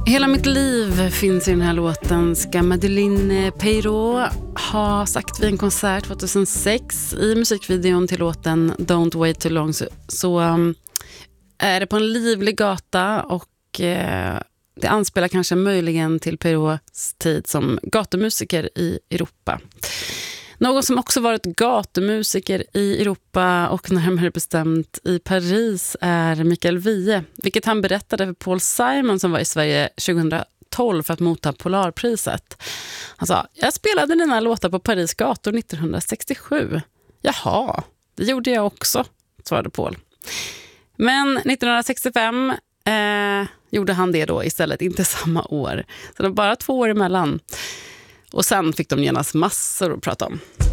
Hela mitt liv finns i den här låten, ska Madeleine Peyrot ha sagt vid en konsert 2006 i musikvideon till låten Don't Wait Too Long. Så är det på en livlig gata och det anspelar kanske möjligen till Peyrots tid som gatumusiker i Europa. Någon som också varit gatumusiker i Europa och närmare bestämt i Paris är Mikael Wiehe, vilket han berättade för Paul Simon som var i Sverige 2012 för att motta Polarpriset. Han sa, jag spelade dina låtar på Paris gator 1967. Jaha, det gjorde jag också, svarade Paul. Men 1965 gjorde han det då istället, inte samma år. Så det var bara 2 år emellan. Och sen fick de genast massor att prata om.